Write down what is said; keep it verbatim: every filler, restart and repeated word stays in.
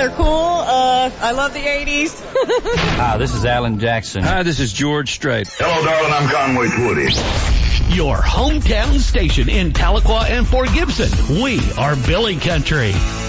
They're cool. Uh, I love the eighties. Hi, this is Alan Jackson. Hi, this is George Strait. Hello, darling. I'm Conway Twitty. Your hometown station in Tahlequah and Fort Gibson. We are Billy Country.